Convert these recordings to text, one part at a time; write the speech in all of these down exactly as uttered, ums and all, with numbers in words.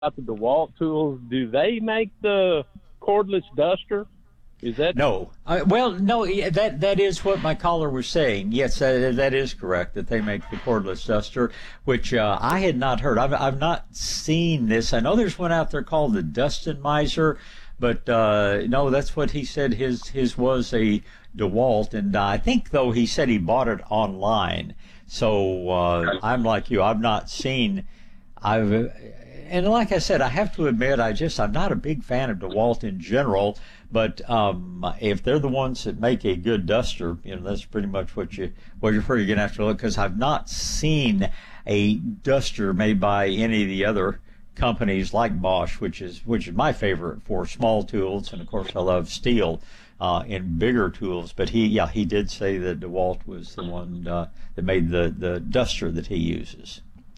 about the DeWalt tools, do they make the cordless duster? Is that no? Uh, well, no. That that is what my caller was saying. Yes, that, that is correct. That they make the cordless duster, which uh, I had not heard. I've I've not seen this. I know there's one out there called the Dustomizer, but uh, no, that's what he said. His his was a DeWalt, and I think though he said he bought it online. So uh, I'm like you. I've not seen. I've and like I said, I have to admit, I just I'm not a big fan of DeWalt in general. But um, if they're the ones that make a good duster, you know, that's pretty much what you what you're going to have to look. Because I've not seen a duster made by any of the other companies like Bosch, which is which is my favorite for small tools, and of course I love Stihl uh, in bigger tools. But he, yeah, he did say that DeWalt was the one uh, that made the the duster that he uses.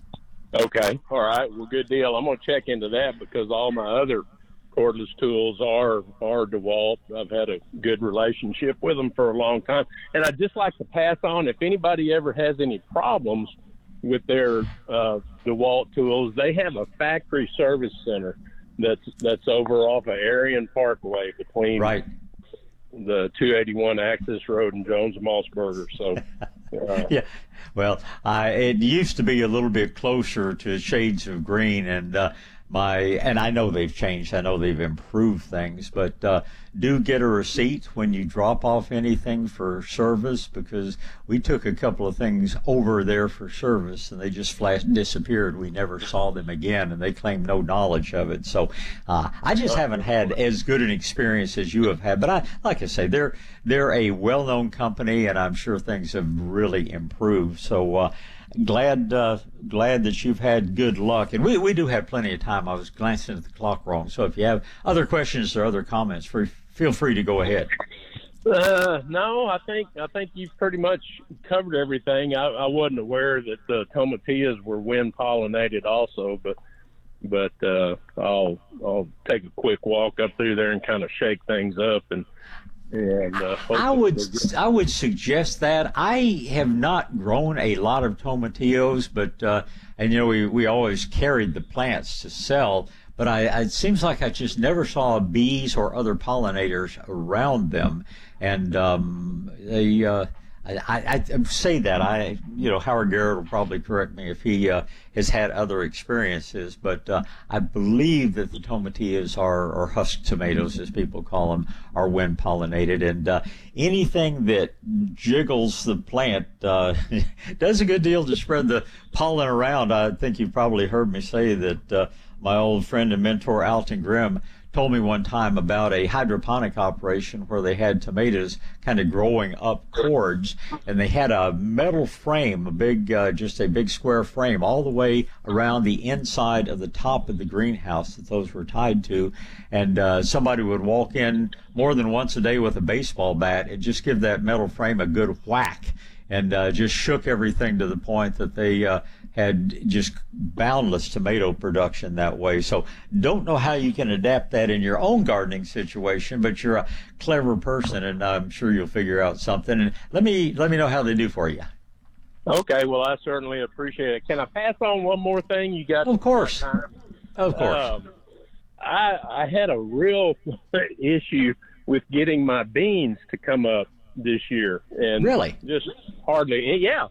Okay, all right, well, good deal. I'm going to check into that because all my other cordless tools are are DeWalt. I've had a good relationship with them for a long time, and I'd just like to pass on, if anybody ever has any problems with their uh, DeWalt tools, they have a factory service center that's that's over off of Arion Parkway between right. the two eighty-one Access Road and Jones Mossberger. So uh, yeah, well, I, it used to be a little bit closer to shades of green, and uh, My, and I know they've changed. I know they've improved things, but uh, do get a receipt when you drop off anything for service, because we took a couple of things over there for service and they just flash disappeared. We never saw them again, and they claim no knowledge of it. So uh, I just haven't had as good an experience as you have had. But I, like I say, they're they're a well-known company, and I'm sure things have really improved. So. Uh, Glad, uh, glad that you've had good luck, and we we do have plenty of time. I was glancing at the clock wrong, so if you have other questions or other comments, free, feel free to go ahead. Uh, no, I think I think you've pretty much covered everything. I, I wasn't aware that the tomatillas were wind pollinated, also, but but uh, I'll I'll take a quick walk up through there and kind of shake things up and. And, uh, I would I would suggest that. I have not grown a lot of tomatillos, but uh, and you know we, we always carried the plants to sell, but I, it seems like I just never saw bees or other pollinators around them, and um, they. Uh, I, I, I say that I, you know, Howard Garrett will probably correct me if he uh, has had other experiences, but uh, I believe that the tomatillas are, or husk tomatoes, as people call them, are wind pollinated, and uh, anything that jiggles the plant uh, does a good deal to spread the pollen around. I think you've probably heard me say that uh, my old friend and mentor Alton Grimm told me one time about a hydroponic operation where they had tomatoes kind of growing up cords, and they had a metal frame, a big, uh, just a big square frame all the way around the inside of the top of the greenhouse that those were tied to, and uh, somebody would walk in more than once a day with a baseball bat and just give that metal frame a good whack, and uh, just shook everything to the point that they uh, had just boundless tomato production that way. So don't know how you can adapt that in your own gardening situation, but you're a clever person, and I'm sure you'll figure out something. And let me let me know how they do for you. Okay, well, I certainly appreciate it. Can I pass on one more thing? You got of course, of course. Um, I I had a real issue with getting my beans to come up this year, and really, just hardly, yeah.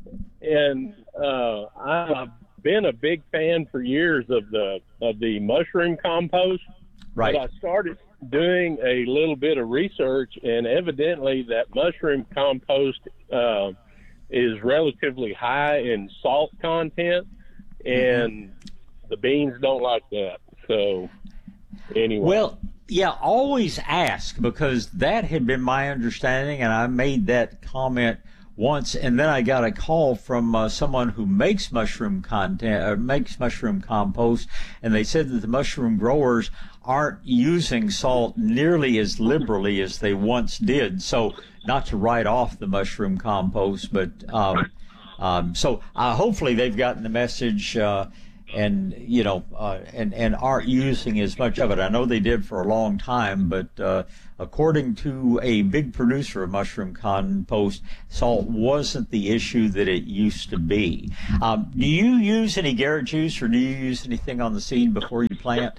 And uh, I've been a big fan for years of the of the mushroom compost. Right. But I started doing a little bit of research, and evidently that mushroom compost uh, is relatively high in salt content, and mm-hmm. the beans don't like that. So anyway. Well, yeah, always ask, because that had been my understanding, and I made that comment once, and then I got a call from uh, someone who makes mushroom content, or makes mushroom compost, and they said that the mushroom growers aren't using salt nearly as liberally as they once did. So, not to write off the mushroom compost, but um, um, so uh, hopefully they've gotten the message. Uh, and you know, uh, and and aren't using as much of it. I know they did for a long time, but uh, according to a big producer of mushroom compost, salt wasn't the issue that it used to be. Um, do you use any Garrett juice, or do you use anything on the seed before you plant?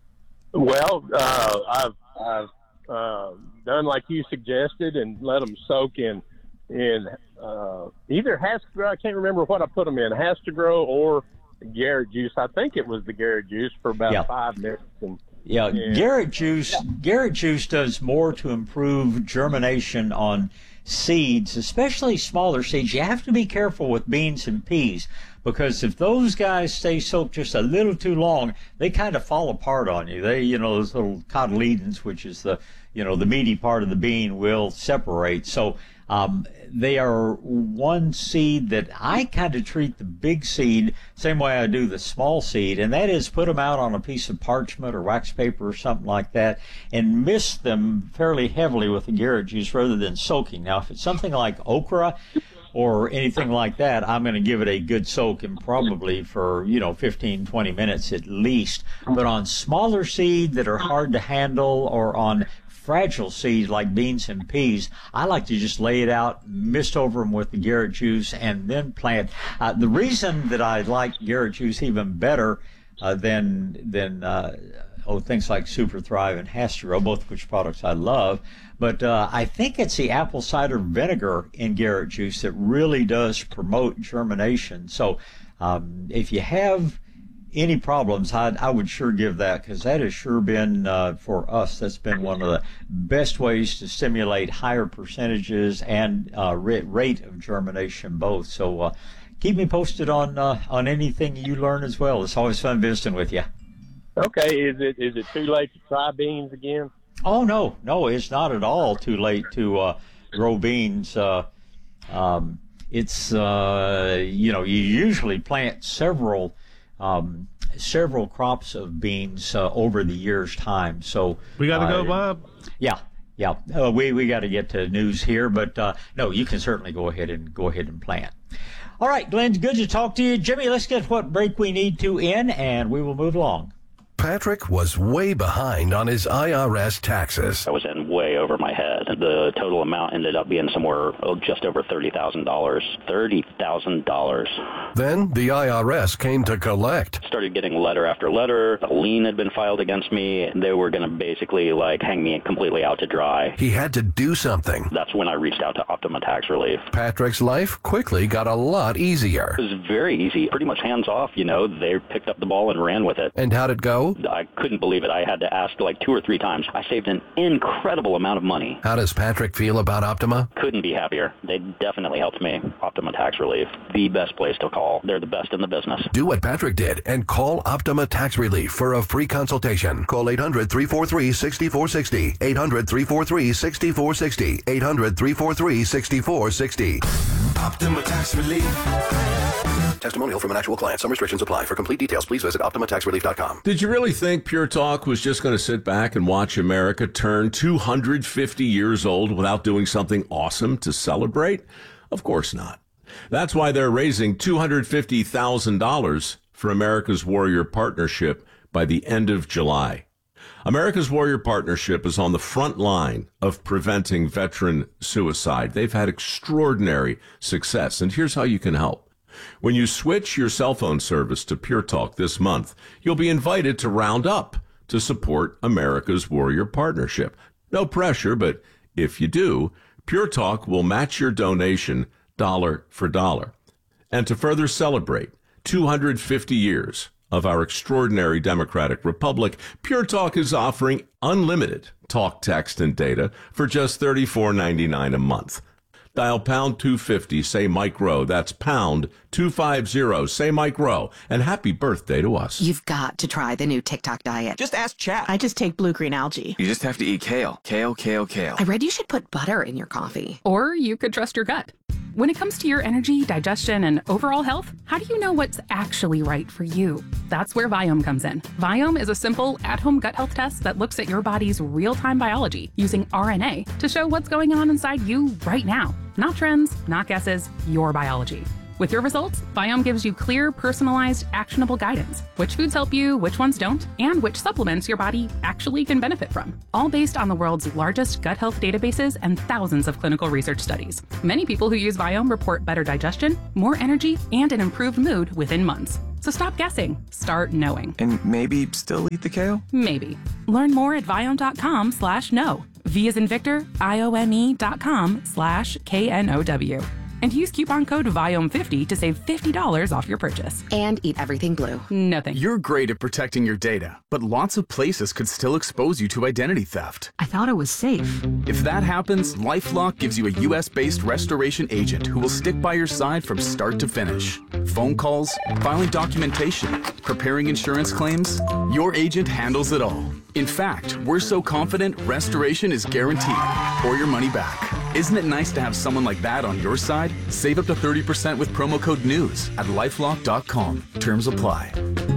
Well, uh, I've I've uh, done like you suggested and let them soak in in uh, either Hasgrow. I can't remember what I put them in, Hasgrow or Garrett juice. I think it was the Garrett juice for about yeah. five minutes. And, yeah, and, Garrett juice. Yeah. Garrett juice does more to improve germination on seeds, especially smaller seeds. You have to be careful with beans and peas, because if those guys stay soaked just a little too long, they kind of fall apart on you. They, you know, those little cotyledons, which is the, you know, the meaty part of the bean, will separate. So um, they are one seed that I kind of treat the big seed same way I do the small seed, and that is put them out on a piece of parchment or wax paper or something like that and mist them fairly heavily with the Garrett juice rather than soaking. Now, if it's something like okra or anything like that, I'm going to give it a good soak, and probably for, you know, fifteen, twenty minutes at least. But on smaller seed that are hard to handle, or on fragile seeds like beans and peas, I like to just lay it out, mist over them with the Garrett juice, and then plant. Uh, the reason that I like Garrett juice even better uh, than than uh, oh things like Super Thrive and Hasgrow, both of which products I love, but uh, I think it's the apple cider vinegar in Garrett juice that really does promote germination. So um, if you have any problems, I, I would sure give that, because that has sure been, uh, for us, that's been one of the best ways to stimulate higher percentages and uh, rate, rate of germination both. So uh, keep me posted on uh, on anything you learn as well. It's always fun visiting with you. Okay, is it is it too late to try beans again? Oh, no, no, it's not at all too late to uh, grow beans. Uh, um, it's, uh, you know, you usually plant several Um, several crops of beans uh, over the year's time. So we got to uh, go, Bob. Yeah, yeah. Uh, we we got to get to news here, but uh, no, you can certainly go ahead and go ahead and plant. All right, Glenn, good to talk to you, Jimmy. Let's get what break we need to in, and we will move along. Patrick was way behind on his I R S taxes. I was in way over my head. The total amount ended up being somewhere oh, just over thirty thousand dollars. thirty thousand dollars. Then the I R S came to collect. Started getting letter after letter. A lien had been filed against me. They were going to basically like hang me completely out to dry. He had to do something. That's when I reached out to Optima Tax Relief. Patrick's life quickly got a lot easier. It was very easy, pretty much hands off, you know. They picked up the ball and ran with it. And how'd it go? I couldn't believe it. I had to ask like two or three times. I saved an incredible amount of money. How does Patrick feel about Optima? Couldn't be happier. They definitely helped me. Optima Tax Relief, the best place to call. They're the best in the business. Do what Patrick did and call Optima Tax Relief for a free consultation. Call eight hundred, three four three, six four six zero. eight hundred, three four three, six four six zero. eight hundred, three four three, six four six zero. Optima Tax Relief. Testimonial from an actual client. Some restrictions apply. For complete details, please visit optima tax relief dot com. Did you really think Pure Talk was just going to sit back and watch America turn two hundred fifty years old without doing something awesome to celebrate? Of course not. That's why they're raising two hundred fifty thousand dollars for America's Warrior Partnership by the end of July. America's Warrior Partnership is on the front line of preventing veteran suicide. They've had extraordinary success, and here's how you can help. When you switch your cell phone service to Pure Talk this month, you'll be invited to round up to support America's Warrior Partnership. No pressure, but if you do, Pure Talk will match your donation dollar for dollar. And to further celebrate two hundred fifty years of our extraordinary democratic republic, Pure Talk is offering unlimited talk, text, and data for just thirty-four ninety-nine a month. Dial pound two fifty, say Mike Rowe. That's pound two fifty, say Mike Rowe. And happy birthday to us. You've got to try the new TikTok diet. Just ask chat. I just take blue-green algae. You just have to eat kale. Kale, kale, kale. I read you should put butter in your coffee. Or you could trust your gut. When it comes to your energy, digestion, and overall health, how do you know what's actually right for you? That's where Viome comes in. Viome is a simple, at-home gut health test that looks at your body's real-time biology using R N A to show what's going on inside you right now. Not trends, not guesses, your biology. With your results, Viome gives you clear, personalized, actionable guidance. Which foods help you, which ones don't, and which supplements your body actually can benefit from. All based on the world's largest gut health databases and thousands of clinical research studies. Many people who use Viome report better digestion, more energy, and an improved mood within months. So stop guessing. Start knowing. And maybe still eat the kale? Maybe. Learn more at Viome.com slash know. V as in Victor, I O M E dot com slash K N O W. And use coupon code Viome fifty to save fifty dollars off your purchase. And eat everything blue. No thanks. You're great at protecting your data, but lots of places could still expose you to identity theft. I thought it was safe. If that happens, LifeLock gives you a U S-based restoration agent who will stick by your side from start to finish. Phone calls, filing documentation, preparing insurance claims, your agent handles it all. In fact, we're so confident restoration is guaranteed or your money back. Isn't it nice to have someone like that on your side? Save up to thirty percent with promo code NEWS at lifelock dot com. Terms apply.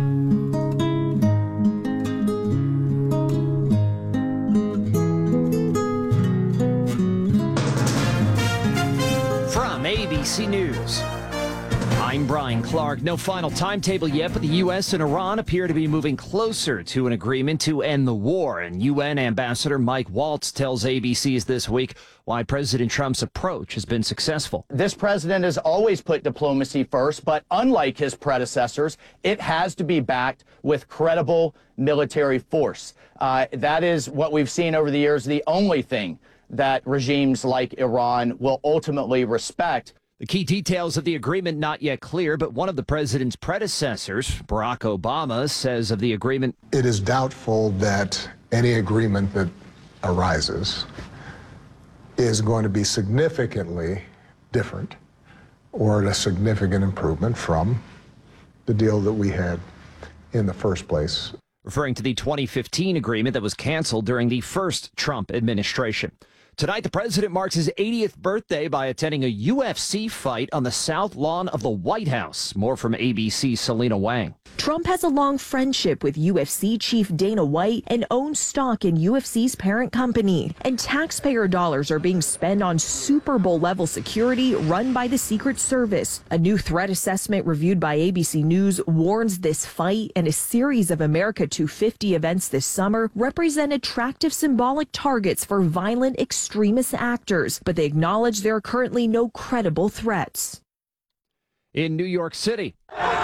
From A B C News, I'm Brian Clark. No final timetable yet, but the U S and Iran appear to be moving closer to an agreement to end the war. And U N Ambassador Mike Waltz tells A B C's This Week why President Trump's approach has been successful. This president has always put diplomacy first, but unlike his predecessors, it has to be backed with credible military force. Uh, that is what we've seen over the years, the only thing that regimes like Iran will ultimately respect. The key details of the agreement not yet clear, but one of the president's predecessors, Barack Obama, says of the agreement, it is doubtful that any agreement that arises is going to be significantly different or a significant improvement from the deal that we had in the first place. Referring to the twenty fifteen agreement that was canceled during the first Trump administration. Tonight, the president marks his eightieth birthday by attending a U F C fight on the south lawn of the White House. More from A B C's Selena Wang. Trump has a long friendship with U F C chief Dana White and owns stock in U F C's parent company. And taxpayer dollars are being spent on Super Bowl level security run by the Secret Service. A new threat assessment reviewed by A B C News warns this fight and a series of America two fifty events this summer represent attractive symbolic targets for violent extremist actors, but they acknowledge there are currently no credible threats. In New York City,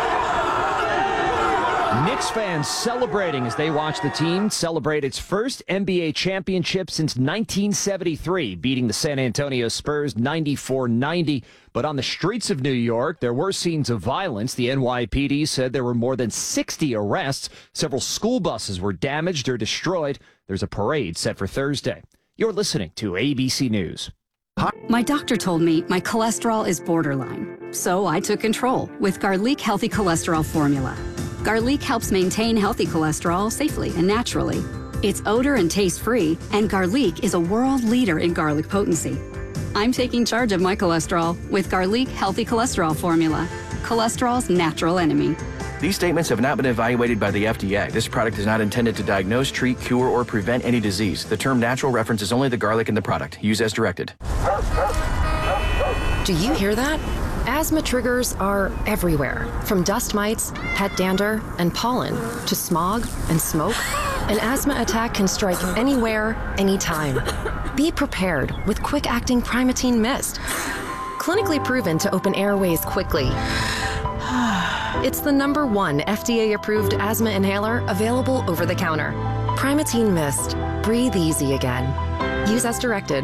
Knicks fans celebrating as they watch the team celebrate its first N B A championship since nineteen seventy-three, beating the San Antonio Spurs ninety-four ninety. But on the streets of New York, there were scenes of violence. The N Y P D said there were more than sixty arrests. Several school buses were damaged or destroyed. There's a parade set for Thursday. You're listening to A B C News. My doctor told me my cholesterol is borderline, so I took control with Garlic Healthy Cholesterol Formula. Garlic helps maintain healthy cholesterol safely and naturally. It's odor and taste-free, and Garlic is a world leader in garlic potency. I'm taking charge of my cholesterol with Garlic Healthy Cholesterol Formula, cholesterol's natural enemy. These statements have not been evaluated by the F D A. This product is not intended to diagnose, treat, cure, or prevent any disease. The term natural references only the garlic in the product. Use as directed. Do you hear that? Asthma triggers are everywhere, from dust mites, pet dander, and pollen, to smog and smoke. An asthma attack can strike anywhere, anytime. Be prepared with quick-acting Primatene Mist. Clinically proven to open airways quickly. It's the number one F D A-approved asthma inhaler available over the counter. Primatene Mist. Breathe easy again. Use as directed.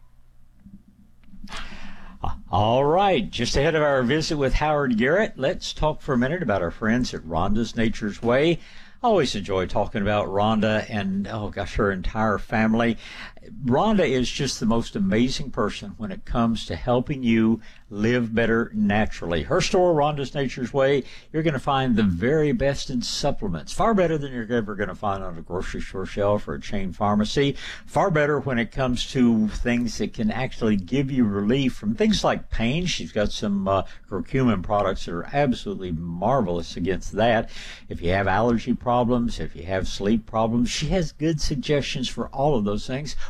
All right, just ahead of our visit with Howard Garrett, let's talk for a minute about our friends at Rhonda's Nature's Way. I always enjoy talking about Rhonda and, oh gosh, her entire family. Rhonda is just the most amazing person when it comes to helping you live better naturally. Her store, Rhonda's Nature's Way, you're going to find the very best in supplements, far better than you're ever going to find on a grocery store shelf or a chain pharmacy, far better when it comes to things that can actually give you relief from things like pain. She's got some uh, curcumin products that are absolutely marvelous against that. If you have allergy problems, if you have sleep problems, she has good suggestions for all of those things.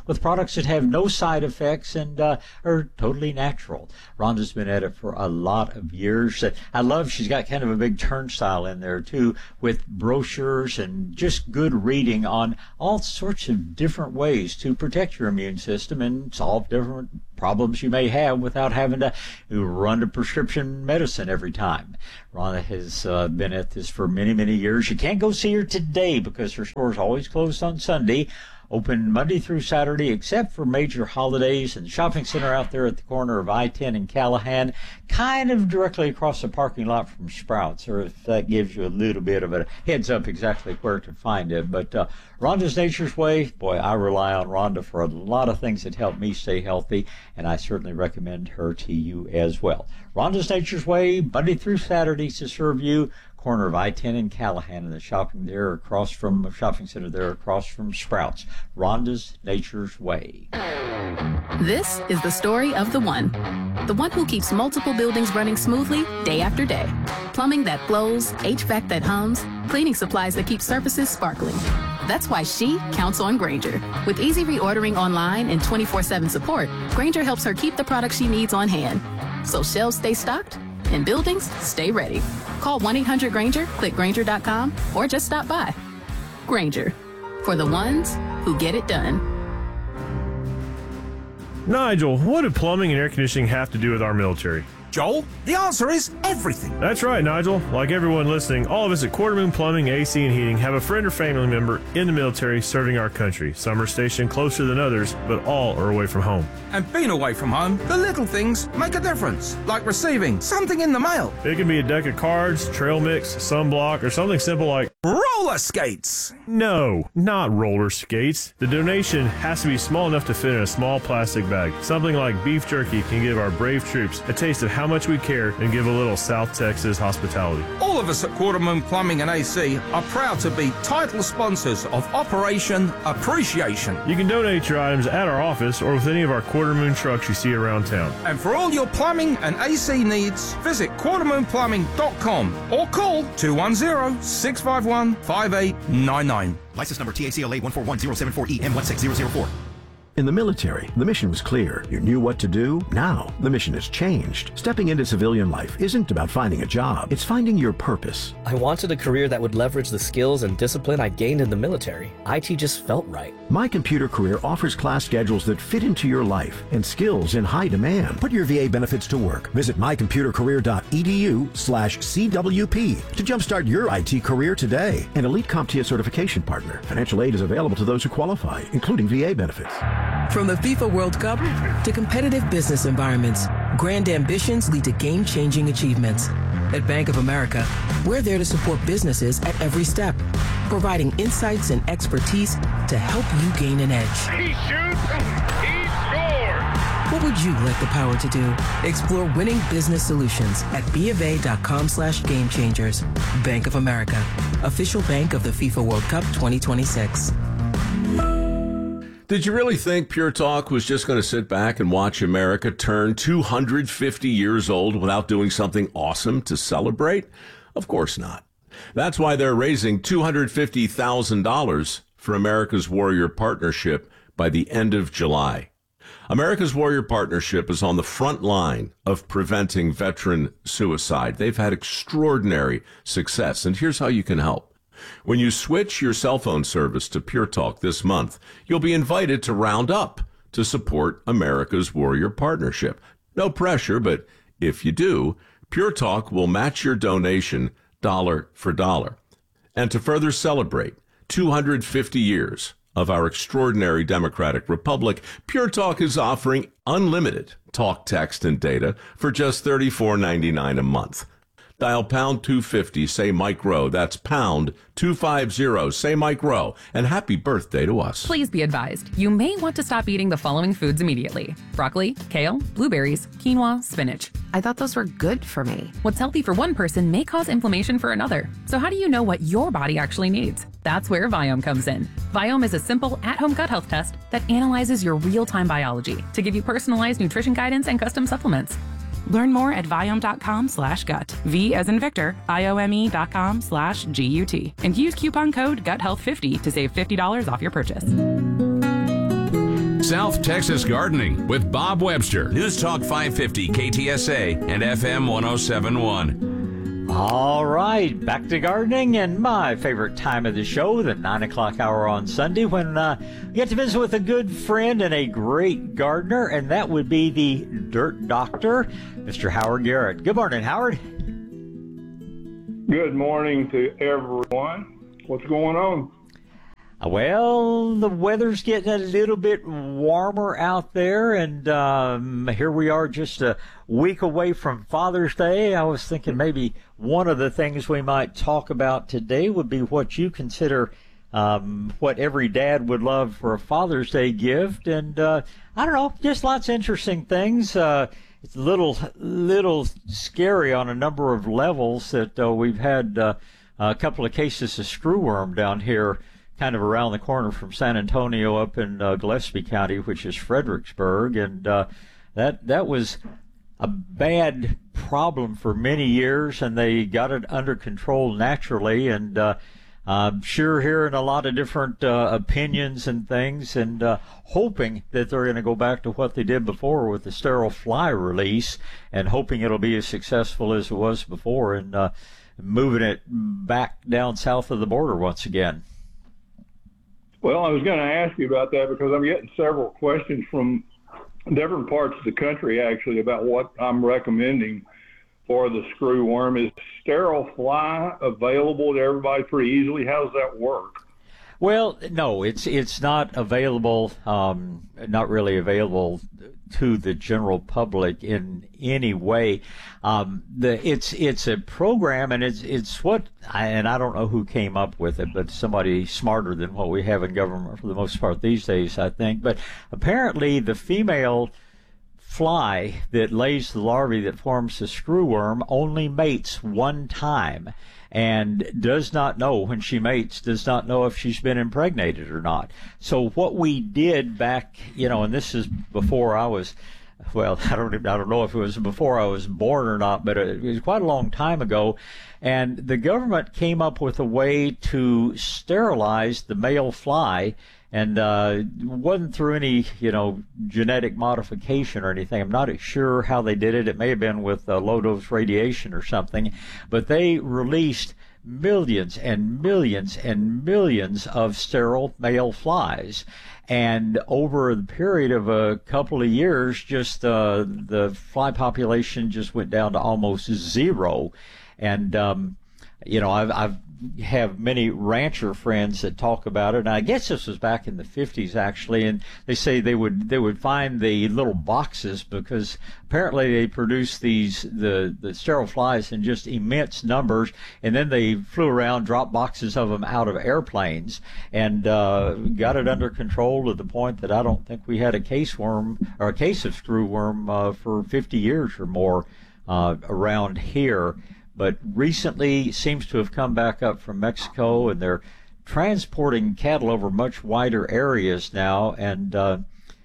with products that have no side effects and uh, are totally natural. Rhonda's been at it for a lot of years. I love she's got kind of a big turnstile in there too, with brochures and just good reading on all sorts of different ways to protect your immune system and solve different problems you may have without having to run to prescription medicine every time. Rhonda has uh, been at this for many, many years. You can't go see her today because her store is always closed on Sunday. Open Monday through Saturday, except for major holidays, and the shopping center out there at the corner of I ten and Callahan, kind of directly across the parking lot from Sprouts, or if that gives you a little bit of a heads up exactly where to find it. But uh, Rhonda's Nature's Way, boy, I rely on Rhonda for a lot of things that help me stay healthy, and I certainly recommend her to you as well. Rhonda's Nature's Way, Monday through Saturday to serve you. Corner of I ten and Callahan, and the shopping there across from shopping center there across from Sprouts. Rhonda's Nature's Way. This is the story of the one. The one who keeps multiple buildings running smoothly day after day. Plumbing that flows, H V A C that hums, cleaning supplies that keep surfaces sparkling. That's why she counts on Grainger. With easy reordering online and twenty-four seven support, Grainger helps her keep the products she needs on hand. So shelves stay stocked and buildings stay ready. Call one eight hundred Grainger, click Grainger dot com, or just stop by. Grainger, for the ones who get it done. Nigel, what do plumbing and air conditioning have to do with our military? Joel, the answer is everything. That's right, Nigel. Like everyone listening, all of us at Quarter Moon Plumbing, A C, and Heating have a friend or family member in the military serving our country. Some are stationed closer than others, but all are away from home. And being away from home, the little things make a difference, like receiving something in the mail. It can be a deck of cards, trail mix, sunblock, or something simple like roller skates. No, not roller skates. The donation has to be small enough to fit in a small plastic bag. Something like beef jerky can give our brave troops a taste of how much we care and give a little South Texas hospitality. All of us at Quarter Moon Plumbing and A C are proud to be title sponsors of Operation Appreciation. You can donate your items at our office or with any of our Quarter Moon trucks you see around town. And for all your plumbing and A C needs, visit quarter moon plumbing dot com or call two one zero, six five one, five eight nine nine. License number T A C L A one four one zero seven four E M one six zero zero four. In the military, the mission was clear. You knew what to do. Now, the mission has changed. Stepping into civilian life isn't about finding a job. It's finding your purpose. I wanted a career that would leverage the skills and discipline I gained in the military. I T just felt right. My Computer Career offers class schedules that fit into your life and skills in high demand. Put your V A benefits to work. Visit my computer career dot e d u slash C W P to jumpstart your I T career today. An Elite CompTIA certification partner. Financial aid is available to those who qualify, including V A benefits. From the FIFA World Cup to competitive business environments, grand ambitions lead to game-changing achievements. At Bank of America, we're there to support businesses at every step, providing insights and expertise to help you gain an edge. He shoots, he scores! What would you like the power to do? Explore winning business solutions at B of A dot com slash game changers. Bank of America, official bank of the FIFA World Cup twenty twenty-six. Did you really think Pure Talk was just going to sit back and watch America turn two hundred fifty years old without doing something awesome to celebrate? Of course not. That's why they're raising two hundred fifty thousand dollars for America's Warrior Partnership by the end of July. America's Warrior Partnership is on the front line of preventing veteran suicide. They've had extraordinary success, and here's how you can help. When you switch your cell phone service to Pure Talk this month, you'll be invited to round up to support America's Warrior Partnership. No pressure, but if you do, Pure Talk will match your donation dollar for dollar. And to further celebrate two hundred fifty years of our extraordinary democratic republic, Pure Talk is offering unlimited talk, text, and data for just thirty-four ninety-nine a month. Dial pound two fifty, say Mike Rowe. That's pound two fifty, say Mike Rowe. And happy birthday to us. Please be advised, you may want to stop eating the following foods immediately. Broccoli, kale, blueberries, quinoa, spinach. I thought those were good for me. What's healthy for one person may cause inflammation for another. So how do you know what your body actually needs? That's where Viome comes in. Viome is a simple at-home gut health test that analyzes your real-time biology to give you personalized nutrition guidance and custom supplements. Learn more at Viome dot com slash gut. V as in Victor, I O M E dot com slash G U T. And use coupon code gut health fifty to save fifty dollars off your purchase. South Texas Gardening with Bob Webster. News Talk five fifty K T S A and F M one oh seven point one. All right, back to gardening and my favorite time of the show, the nine o'clock hour on Sunday, when uh, we get to visit with a good friend and a great gardener, and that would be the Dirt Doctor, Mister Howard Garrett. Good morning, Howard. Good morning to everyone. What's going on? Well, the weather's getting a little bit warmer out there, and um, here we are just a week away from Father's Day. I was thinking maybe one of the things we might talk about today would be what you consider um, what every dad would love for a Father's Day gift, and uh, I don't know, just lots of interesting things. Uh, it's a little, little scary on a number of levels that uh, we've had uh, a couple of cases of screwworm down here kind of around the corner from San Antonio up in uh, Gillespie County, which is Fredericksburg, and uh, that that was a bad problem for many years, and they got it under control naturally, and uh, I'm sure hearing a lot of different uh, opinions and things, and uh, hoping that they're going to go back to what they did before with the sterile fly release, and hoping it'll be as successful as it was before, and uh, moving it back down south of the border once again. Well, I was going to ask you about that because I'm getting several questions from different parts of the country, actually, about what I'm recommending for the screwworm. Is sterile fly available to everybody pretty easily? How does that work? Well, no, it's it's not available, um, not really available to the general public in any way. Um, the it's it's a program, and it's it's what I, and I don't know who came up with it, but somebody smarter than what we have in government for the most part these days, I think. But apparently, the female fly that lays the larvae that forms the screwworm only mates one time, and does not know when she mates, does not know if she's been impregnated or not. So what we did back, you know, and this is before I was, well, I don't, I don't know if it was before I was born or not, but it was quite a long time ago, and the government came up with a way to sterilize the male fly, and uh, wasn't through any, you know, genetic modification or anything. I'm not sure how they did it. It may have been with uh, low-dose radiation or something. But they released millions and millions and millions of sterile male flies. And over the period of a couple of years, just uh, the fly population just went down to almost zero. And, um, you know, I've, I've have many rancher friends that talk about it, and I guess this was back in the fifties actually, and they say they would they would find the little boxes because apparently they produce these the the sterile flies in just immense numbers, and then they flew around, dropped boxes of them out of airplanes, and uh, got it under control to the point that I don't think we had a case worm or a case of screwworm uh, for fifty years or more uh, around here. But recently seems to have come back up from Mexico, and they're transporting cattle over much wider areas now. And uh,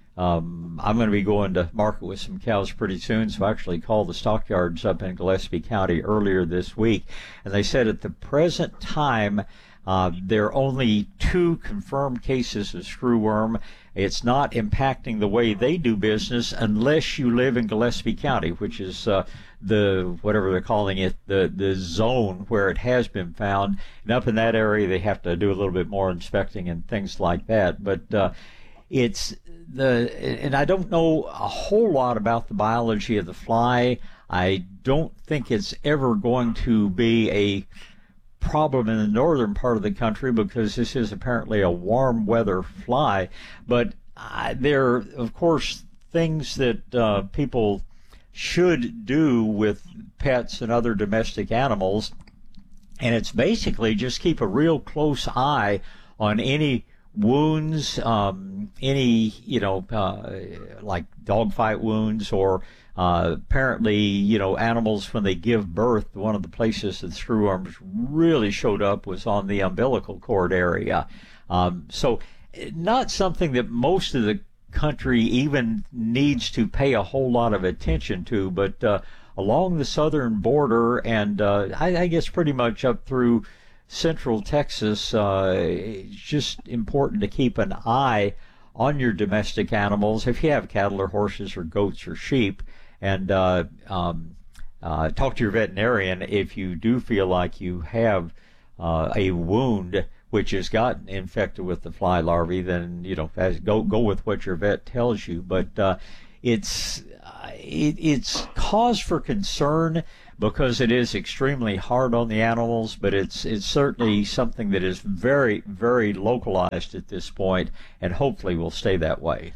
um, I'm going to be going to market with some cows pretty soon, so I actually called the stockyards up in Gillespie County earlier this week, and they said at the present time uh, there are only two confirmed cases of screwworm. It's not impacting the way they do business unless you live in Gillespie County, which is uh, the, whatever they're calling it, the, the zone where it has been found. And up in that area, they have to do a little bit more inspecting and things like that. But uh, it's the, and I don't know a whole lot about the biology of the fly. I don't think it's ever going to be a problem in the northern part of the country because this is apparently a warm weather fly. But uh, there are, of course, things that uh, people should do with pets and other domestic animals, and it's basically just keep a real close eye on any wounds, um, any, you know, uh, like dogfight wounds, or uh, apparently, you know, animals when they give birth, one of the places that screwworms really showed up was on the umbilical cord area. Um, so not something that most of the country even needs to pay a whole lot of attention to, but uh, along the southern border and uh, I, I guess pretty much up through central Texas, uh, it's just important to keep an eye on your domestic animals, if you have cattle or horses or goats or sheep, and uh, um, uh, talk to your veterinarian if you do feel like you have uh, a wound which has gotten infected with the fly larvae. Then you know, as, go go with what your vet tells you. But uh, it's uh, it, it's cause for concern, because it is extremely hard on the animals, but it's it's certainly something that is very, very localized at this point, and hopefully will stay that way.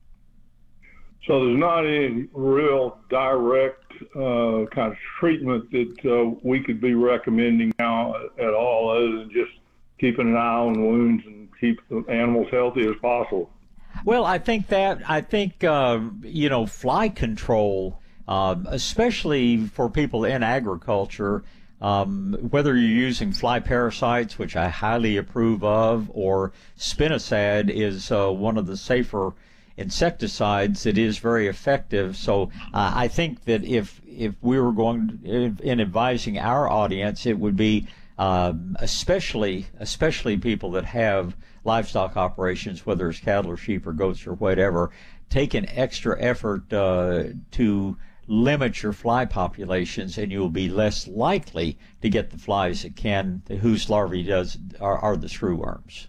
So there's not any real direct uh, kind of treatment that uh, we could be recommending now at all, other than just keeping an eye on wounds and keep the animals healthy as possible. Well, I think that I think uh, you know, fly control. Um, especially for people in agriculture, um, whether you're using fly parasites, which I highly approve of, or spinosad is uh, one of the safer insecticides that is very effective. So uh, I think that if if we were going in, in advising our audience, it would be um, especially especially people that have livestock operations, whether it's cattle or sheep or goats or whatever, take an extra effort uh, to limit your fly populations, and you'll be less likely to get the flies that can, whose larvae does are, are the screwworms.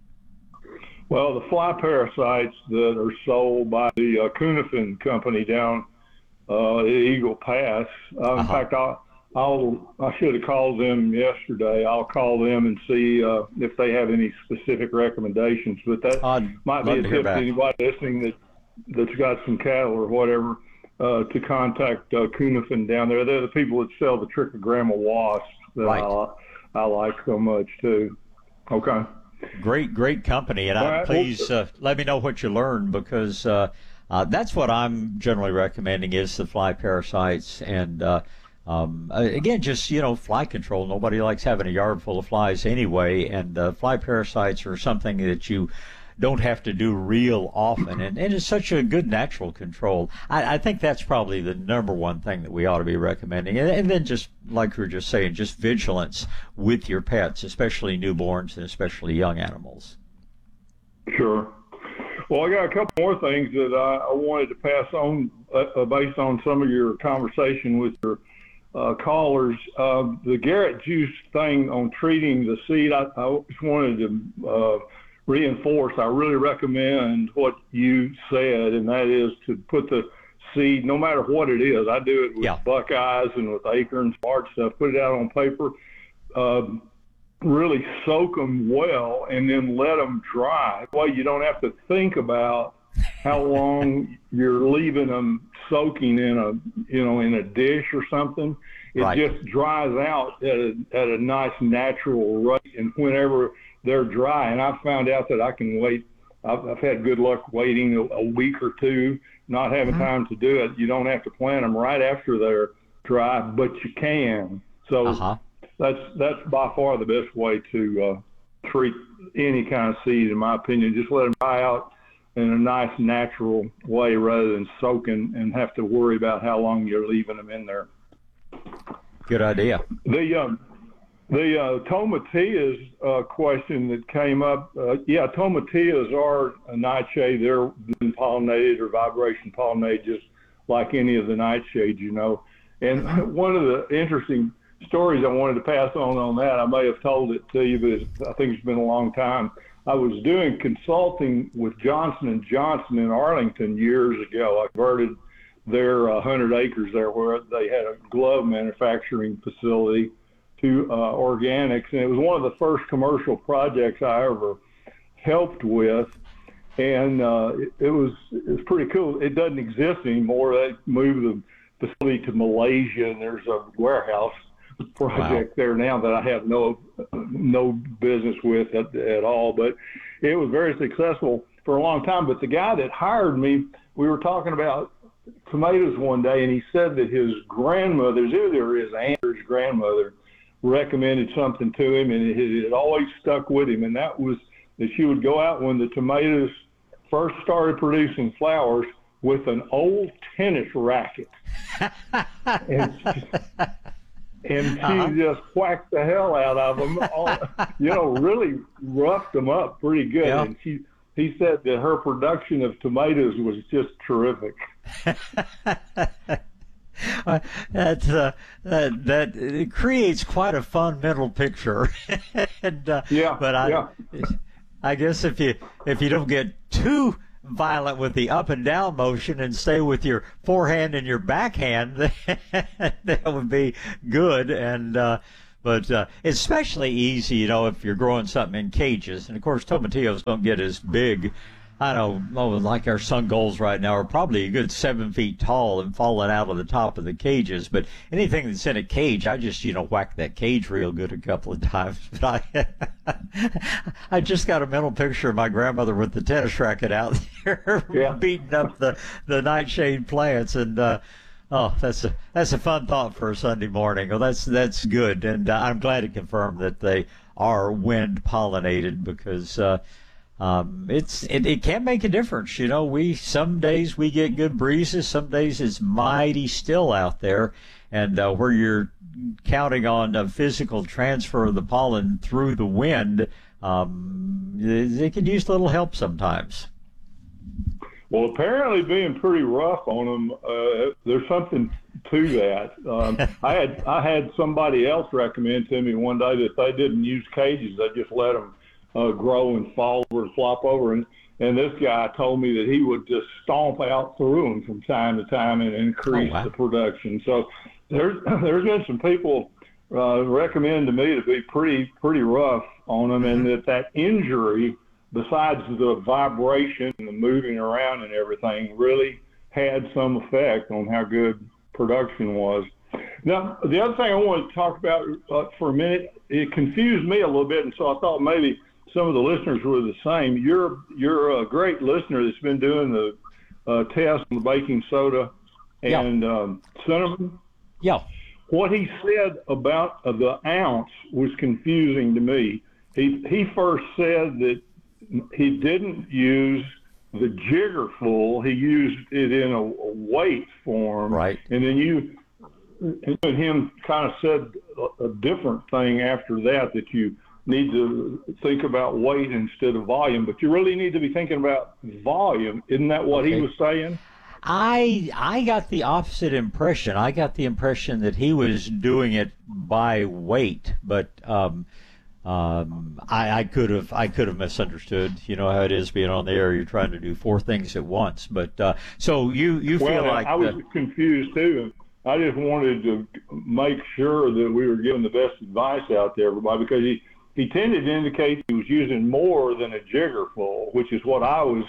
Well, the fly parasites that are sold by the uh, Cunafin company down uh, at Eagle Pass. Uh, in uh-huh. fact, I'll, I'll I should have called them yesterday. I'll call them and see uh, if they have any specific recommendations. But that I'd might be a to tip to anybody listening that that's got some cattle or whatever. Uh, to contact uh, Cunafin down there. They're the people that sell the trichogramma wasps that right. I, I like so much too. Okay. Great, great company, and I, right. please uh, let me know what you learn, because uh, uh, that's what I'm generally recommending is the fly parasites, and uh, um, again, just you know, fly control. Nobody likes having a yard full of flies anyway, and uh, fly parasites are something that you don't have to do real often, and, and it's such a good natural control. I, I think that's probably the number one thing that we ought to be recommending, and, and then just like we were just saying, just vigilance with your pets, especially newborns and especially young animals. Sure. Well, I got a couple more things that I, I wanted to pass on uh, based on some of your conversation with your uh, callers. Uh, the Garrett juice thing on treating the seed, I, I just wanted to uh, reinforce, I really recommend what you said, and that is to put the seed, no matter what it is. I do it with yeah. Buckeyes and with acorns, hard stuff, put it out on paper, um, really soak them well, and then let them dry. Well, you don't have to think about how long you're leaving them soaking in a, you know, in a dish or something. It right. just dries out at a, at a nice natural rate, and whenever they're dry, and I've found out that I can wait. I've, I've had good luck waiting a, a week or two, not having mm-hmm. time to do it. You don't have to plant them right after they're dry, but you can. So uh-huh. that's that's by far the best way to uh, treat any kind of seed, in my opinion. Just let them dry out in a nice natural way rather than soaking and have to worry about how long you're leaving them in there. Good idea. The um, The uh, tomatillas uh, question that came up, uh, yeah, tomatillas are a nightshade. They're pollinated or vibration pollinated just like any of the nightshades, you know. And one of the interesting stories I wanted to pass on on that, I may have told it to you, but I think it's been a long time. I was doing consulting with Johnson and Johnson in Arlington years ago. I converted their uh, one hundred acres there where they had a glove manufacturing facility to uh, organics, and it was one of the first commercial projects I ever helped with, and uh, it, it was it was pretty cool. It doesn't exist anymore. They moved the facility to Malaysia, and there's a warehouse project wow. there now that I have no no business with at, at all. But it was very successful for a long time. But the guy that hired me, we were talking about tomatoes one day, and he said that his grandmother's, either his aunt or his grandmother, recommended something to him, and it, it always stuck with him, and that was that she would go out when the tomatoes first started producing flowers with an old tennis racket. and she, and she uh-huh. just whacked the hell out of them, all, you know, really roughed them up pretty good. Yeah. And she he said that her production of tomatoes was just terrific. Uh, that, uh, that that it creates quite a fun mental picture. and, uh, yeah, but I, yeah. I guess if you if you don't get too violent with the up and down motion and stay with your forehand and your backhand, that would be good. And uh, but uh, it's especially easy, you know, if you're growing something in cages. And of course, tomatillos don't get as big. I don't know, like our sun goals right now are probably a good seven feet tall and falling out of the top of the cages. But anything that's in a cage, I just, you know, whack that cage real good a couple of times. But I, I just got a mental picture of my grandmother with the tennis racket out there yeah. beating up the, the nightshade plants. And, uh, oh, that's a, that's a fun thought for a Sunday morning. Well, that's, that's good. And uh, I'm glad to confirm that they are wind pollinated because, uh, Um, it's it, it can make a difference. You know, we some days we get good breezes, some days it's mighty still out there, and uh, where you're counting on a physical transfer of the pollen through the wind, um, it, it can use a little help sometimes. Well, apparently being pretty rough on them, uh, there's something to that. Um, I had I had somebody else recommend to me one day that they didn't use cages; they just let them Uh, grow and fall over and flop over. And, and this guy told me that he would just stomp out through them from time to time and increase oh, wow. the production. So there's there's been some people uh, recommend to me to be pretty pretty rough on them, mm-hmm. and that that injury, besides the vibration and the moving around and everything, really had some effect on how good production was. Now, the other thing I want to talk about uh, for a minute, it confused me a little bit, and so I thought maybe some of the listeners were the same. You're you're a great listener that's been doing the uh, test on the baking soda and yeah. um, cinnamon. Yeah. What he said about uh, the ounce was confusing to me. He he first said that he didn't use the jiggerful. He used it in a, a weight form. Right. And then you and him kind of said a, a different thing after that, that you need to think about weight instead of volume, but you really need to be thinking about volume. Isn't that what okay. he was saying? I I got the opposite impression. I got the impression that he was doing it by weight, but um, um, I, I could have I could have misunderstood. You know how it is being on the air. You're trying to do four things at once. But uh, so you you well, feel like I was the, confused too. I just wanted to make sure that we were giving the best advice out there, everybody, because he. He tended to indicate he was using more than a jiggerful, which is what I was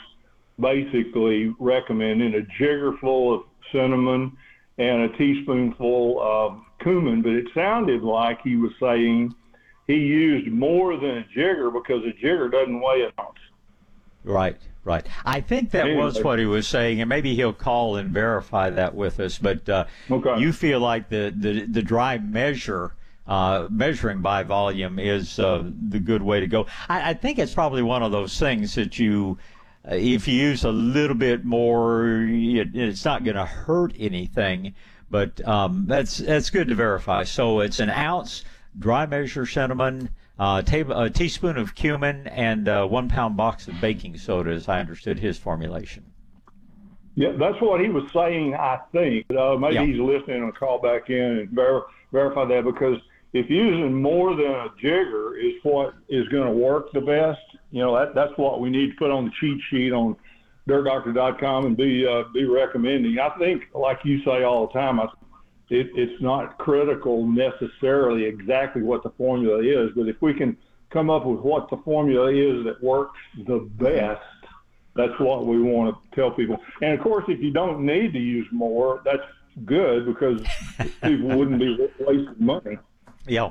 basically recommending, a jiggerful of cinnamon and a teaspoonful of cumin. But it sounded like he was saying he used more than a jigger because a jigger doesn't weigh an ounce. Right, right. I think that anyway. was what he was saying, and maybe he'll call and verify that with us. But uh, okay. you feel like the, the, the dry measure Uh, measuring by volume is uh, the good way to go. I, I think it's probably one of those things that you, uh, if you use a little bit more, it, it's not going to hurt anything. But um, that's that's good to verify. So it's an ounce dry measure cinnamon, uh, table, a teaspoon of cumin, and uh, one pound box of baking soda, as I understood his formulation. Yeah, that's what he was saying, I think. Uh, maybe yeah. he's listening and call back in and ver- verify that, because if using more than a jigger is what is going to work the best, you know, that that's what we need to put on the cheat sheet on dirt doctor dot com and be uh, be recommending. I think, like you say all the time, I, it, it's not critical necessarily exactly what the formula is, but if we can come up with what the formula is that works the best, that's what we want to tell people. And, of course, if you don't need to use more, that's good, because people wouldn't be wasting money. Yeah.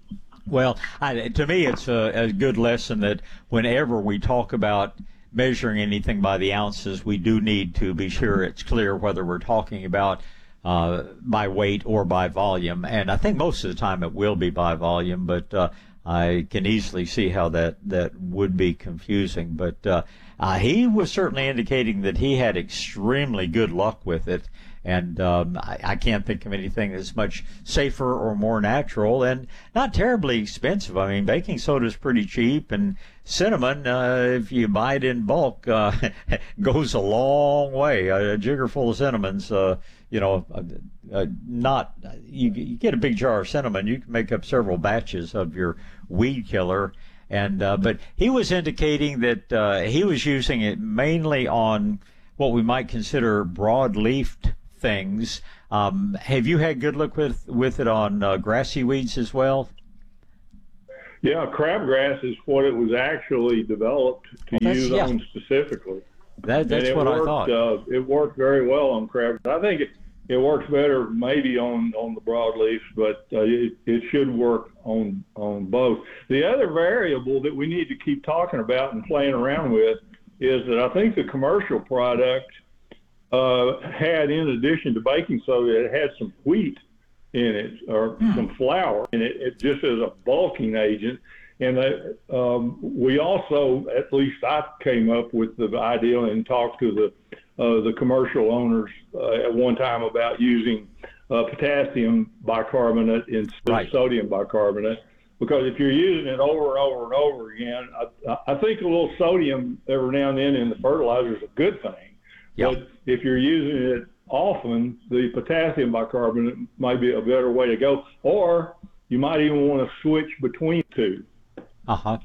Well, I, to me, it's a, a good lesson that whenever we talk about measuring anything by the ounces, we do need to be sure it's clear whether we're talking about uh, by weight or by volume. And I think most of the time it will be by volume, but uh, I can easily see how that, that would be confusing. But uh, uh, he was certainly indicating that he had extremely good luck with it. And um, I, I can't think of anything that's much safer or more natural and not terribly expensive. I mean, baking soda is pretty cheap, and cinnamon, uh, if you buy it in bulk, uh, goes a long way. A, a jigger full of cinnamons, uh, you know, uh, uh, not you, you get a big jar of cinnamon, you can make up several batches of your weed killer. And uh, but he was indicating that uh, he was using it mainly on what we might consider broad-leafed things. Um, have you had good luck with, with it on uh, grassy weeds as well? Yeah, crabgrass is what it was actually developed to well, use yeah. on specifically. That, that's what worked, I thought. Uh, it worked very well on crabgrass. I think it, it works better maybe on, on the broadleafs, but uh, it, it should work on, on both. The other variable that we need to keep talking about and playing around with is that I think the commercial product uh, had, in addition to baking soda, it had some wheat in it or mm. some flour in it, it just as a bulking agent. And that, um, we also, at least I came up with the idea and talked to the uh, the commercial owners uh, at one time about using uh, potassium bicarbonate instead right. of sodium bicarbonate. Because if you're using it over and over and over again, I, I think a little sodium every now and then in the fertilizer is a good thing. Yep. But if you're using it often, the potassium bicarbonate might be a better way to go. Or you might even want to switch between two. Uh-huh.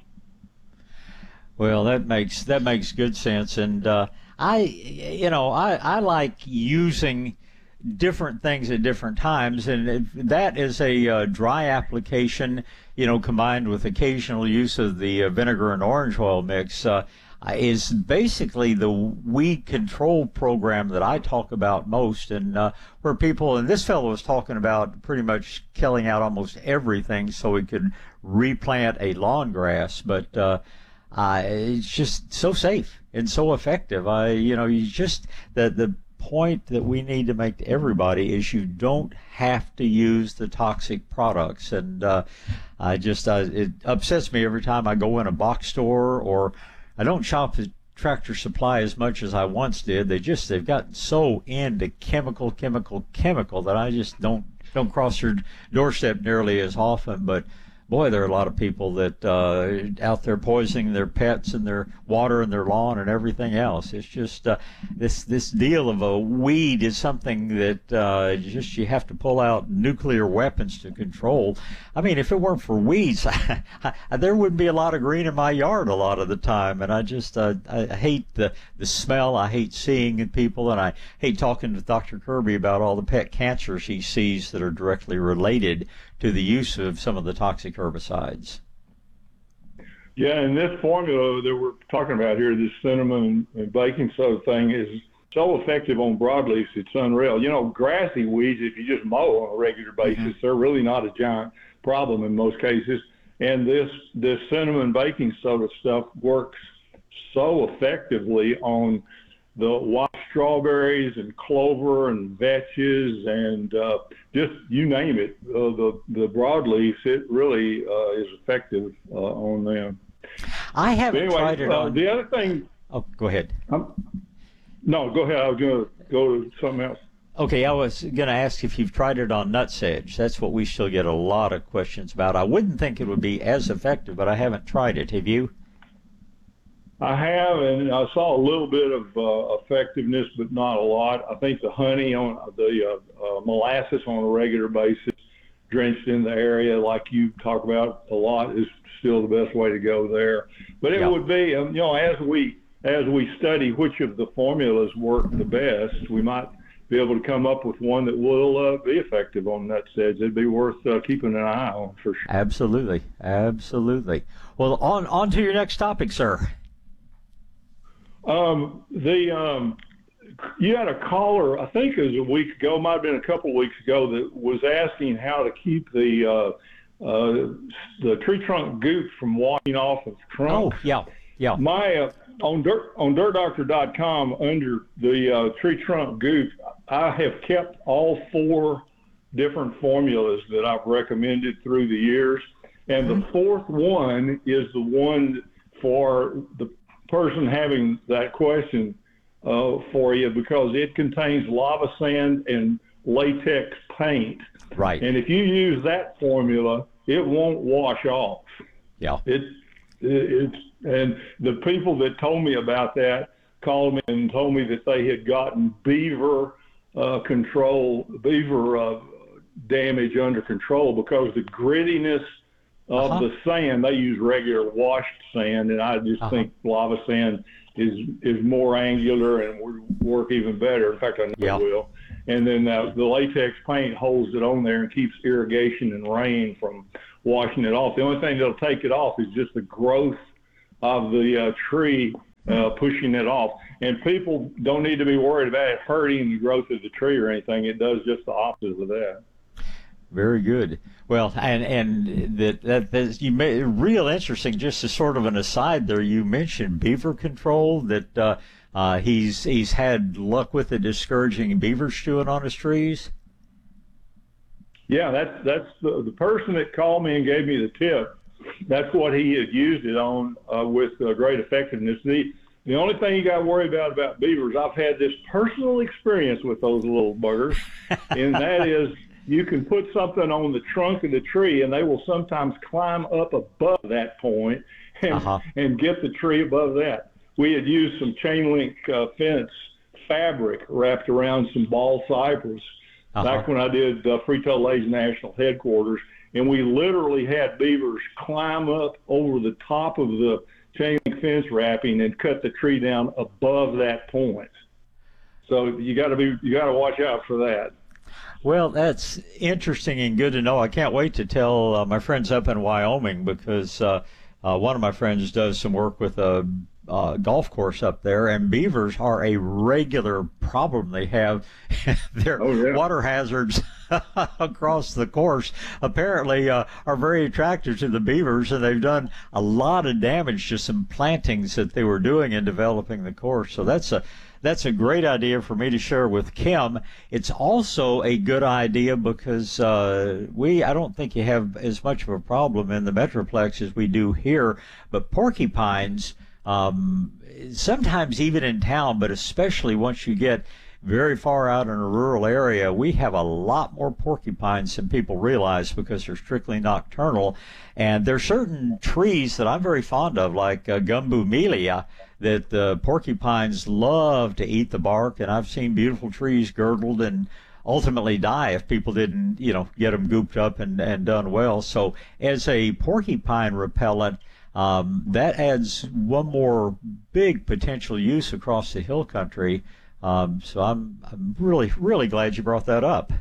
Well, that makes that makes good sense. And uh, I, you know, I, I like using different things at different times, and if that is a uh, dry application, you know, combined with occasional use of the uh, vinegar and orange oil mix, uh, is basically the weed control program that I talk about most, and uh, where people, and this fellow was talking about pretty much killing out almost everything so we could replant a lawn grass, but uh, uh, it's just so safe and so effective. I, you know, you just, the, the point that we need to make to everybody is you don't have to use the toxic products. And uh, I just, uh, it upsets me every time I go in a box store, or I don't shop at Tractor Supply as much as I once did. They just, they've gotten so into chemical, chemical, chemical that I just don't, don't cross their doorstep nearly as often. But boy, there are a lot of people that uh, out there poisoning their pets and their water and their lawn and everything else. It's just uh, this this deal of a weed is something that uh, just you have to pull out nuclear weapons to control. I mean, if it weren't for weeds, I, I, there wouldn't be a lot of green in my yard a lot of the time. And I just uh, I hate the the smell. I hate seeing people, and I hate talking to Doctor Kirby about all the pet cancers he sees that are directly related to the use of some of the toxic herbicides. Yeah, and this formula that we're talking about here, this cinnamon and baking soda thing, is so effective on broadleafs, it's unreal. You know, grassy weeds, if you just mow on a regular basis, mm-hmm. they're really not a giant problem in most cases. And this, this cinnamon baking soda stuff works so effectively on the wild strawberries and clover and vetches and uh, just you name it, uh, the the broadleafs, it really uh, is effective uh, on them. I haven't anyway, tried it uh, on. The other thing. Oh, go ahead. Um, no, go ahead. I was going to go to something else. Okay, I was going to ask if you've tried it on nutsedge. That's what we still get a lot of questions about. I wouldn't think it would be as effective, but I haven't tried it. Have you? I have, and I saw a little bit of uh, effectiveness, but not a lot. I think the honey on the uh, uh, molasses on a regular basis, drenched in the area, like you talk about a lot, is still the best way to go there. But it yep. would be, um, you know, as we as we study which of the formulas work the best, we might be able to come up with one that will uh, be effective on nutsedge. It'd be worth uh, keeping an eye on for sure. Absolutely, absolutely. Well, on on to your next topic, sir. Um, the um, you had a caller, I think it was a week ago, might have been a couple of weeks ago, that was asking how to keep the uh, uh, the tree trunk goop from washing off of trunks. Oh, yeah, yeah. My uh, on dirt on dirt doctor dot com under the uh, tree trunk goop, I have kept all four different formulas that I've recommended through the years, And the fourth one is the one for the person having that question uh, for you, because it contains lava sand and latex paint. Right. And if you use that formula, it won't wash off. Yeah. It, it it's and the people that told me about that called me and told me that they had gotten beaver uh, control, beaver uh, damage under control, because the grittiness of uh-huh. the sand, they use regular washed sand, and I just uh-huh. think lava sand is is more angular and would work even better. In fact, I know yeah. it will. And then uh, the latex paint holds it on there and keeps irrigation and rain from washing it off. The only thing that'll take it off is just the growth of the uh, tree uh, pushing it off. And people don't need to be worried about it hurting the growth of the tree or anything. It does just the opposite of that. Very good. Well, and and that that that's, you made real interesting. Just as sort of an aside, there you mentioned beaver control. That uh, uh, he's he's had luck with it discouraging beavers chewing on his trees. Yeah, that's that's the the person that called me and gave me the tip. That's what he had used it on uh, with uh, great effectiveness. The the only thing you got to worry about about beavers, I've had this personal experience with those little buggers, and that is, you can put something on the trunk of the tree, and they will sometimes climb up above that point and, uh-huh. and get the tree above that. We had used some chain link uh, fence fabric wrapped around some ball cypress uh-huh. back when I did uh, Frito-Lay's national headquarters, and we literally had beavers climb up over the top of the chain link fence wrapping and cut the tree down above that point. So you got to be you got to watch out for that. Well, that's interesting and good to know. I can't wait to tell uh, my friends up in Wyoming, because uh, uh, one of my friends does some work with a uh, golf course up there, and beavers are a regular problem. They have their oh, yeah. water hazards across the course apparently uh, are very attractive to the beavers, and they've done a lot of damage to some plantings that they were doing in developing the course. So that's a That's a great idea for me to share with Kim. It's also a good idea because uh, we, I don't think you have as much of a problem in the Metroplex as we do here, but porcupines, um, sometimes even in town, but especially once you get very far out in a rural area, we have a lot more porcupines than people realize because they're strictly nocturnal. And there's certain trees that I'm very fond of, like uh, Gumbo melia, that the porcupines love to eat the bark. And I've seen beautiful trees girdled and ultimately die if people didn't, you know, get them gooped up and, and done well. So as a porcupine repellent, um, that adds one more big potential use across the hill country. Um, so I'm, I'm really, really glad you brought that up.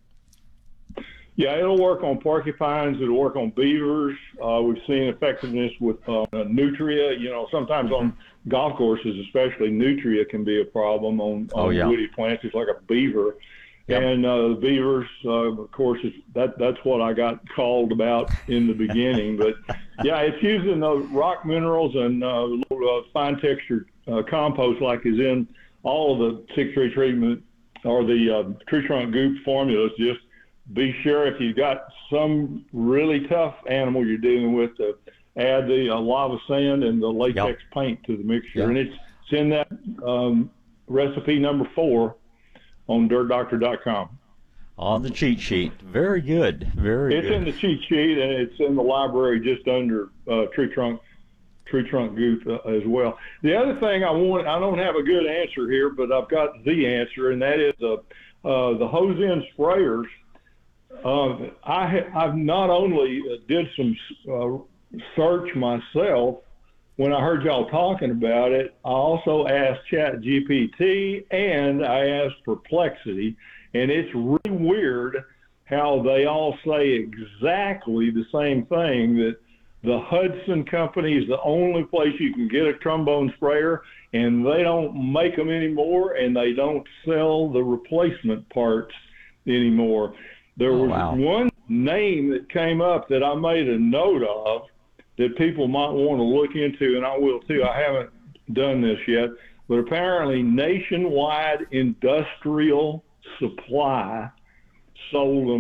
Yeah, it'll work on porcupines. It'll work on beavers. Uh, we've seen effectiveness with uh, nutria. You know, sometimes mm-hmm. on golf courses, especially, nutria can be a problem on, on oh, yeah. woody plants, just like a beaver. Yep. And uh, the beavers, uh, of course, is, that that's what I got called about in the beginning. But yeah, it's using the rock minerals and uh, little, uh, fine textured uh, compost, like is in all of the six tree treatment or the uh, tree trunk goop formulas. Just be sure if you've got some really tough animal you're dealing with to add the uh, lava sand and the latex yep. paint to the mixture. Yep. And it's, it's in that um, recipe number four on dirt doctor dot com. On the cheat sheet. Very good. Very it's good. It's in the cheat sheet, and it's in the library just under uh, tree trunk tree trunk goop uh, as well. The other thing I want, I don't have a good answer here, but I've got the answer, and that is uh, uh, the hose end sprayers. Uh, I ha- I've not only uh, did some uh, search myself when I heard y'all talking about it, I also asked ChatGPT and I asked Perplexity, and it's really weird how they all say exactly the same thing, that the Hudson Company is the only place you can get a trombone sprayer, and they don't make them anymore, and they don't sell the replacement parts anymore. There oh, was wow. one name that came up that I made a note of that people might want to look into, and I will too. I haven't done this yet, but apparently Nationwide Industrial Supply sold them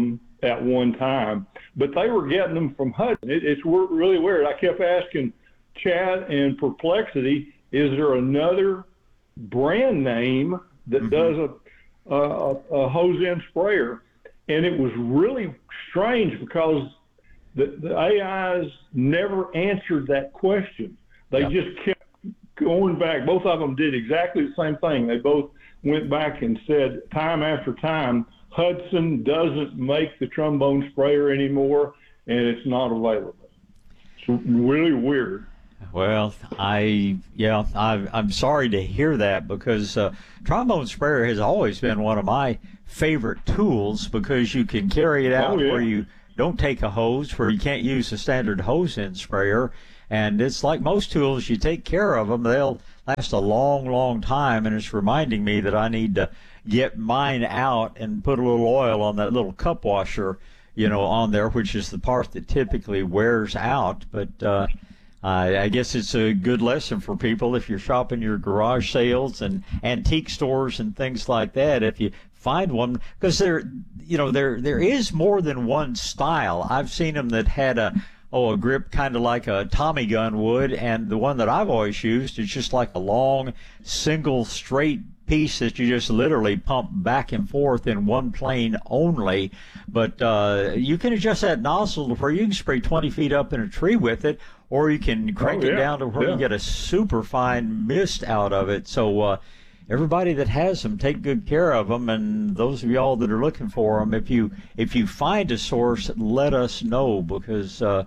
at one time, but they were getting them from Hudson. It, it's really weird. I kept asking Chad and Perplexity, is there another brand name that mm-hmm. does a, a, a hose end sprayer? And it was really strange because the, the A Is never answered that question. They yeah. just kept going back. Both of them did exactly the same thing. They both went back and said time after time, Hudson doesn't make the trombone sprayer anymore, and it's not available. It's really weird. Well, I yeah, I, I'm sorry to hear that because uh, trombone sprayer has always been one of my favorite tools because you can carry it out oh, yeah. where you don't take a hose, where you can't use a standard hose end sprayer. And it's like most tools, you take care of them, they'll last a long, long time. And it's reminding me that I need to get mine out and put a little oil on that little cup washer, you know, on there, which is the part that typically wears out. But uh, I, I guess it's a good lesson for people if you're shopping your garage sales and antique stores and things like that. If you find one, because there, you know, there there is more than one style. I've seen them that had a oh, a grip kind of like a Tommy gun would, and the one that I've always used is just like a long, single, straight piece that you just literally pump back and forth in one plane only. But uh, you can adjust that nozzle to where you can spray twenty feet up in a tree with it, or you can crank oh, yeah. it down to where yeah. you get a super fine mist out of it. So uh, everybody that has them, take good care of them. And those of y'all that are looking for them, if you if you find a source, let us know because uh,